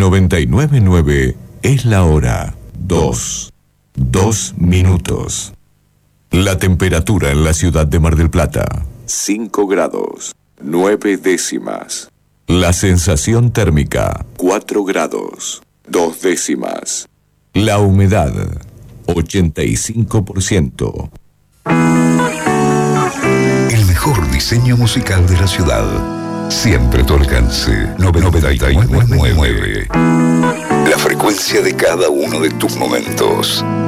99.9 es la hora. 2 minutos. La temperatura en la ciudad de Mar del Plata: 5 grados, 9 décimas. La sensación térmica: 4 grados, 2 décimas. La humedad: 85%. El mejor diseño musical de la ciudad. Siempre a tu alcance. 99.9. La frecuencia de cada uno de tus momentos.